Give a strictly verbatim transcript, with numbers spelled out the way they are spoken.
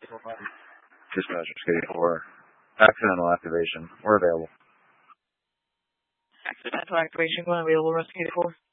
Dispatcher eighty-four. Accidental activation. We're available. Accidental activation going available, Rescue eighty-four.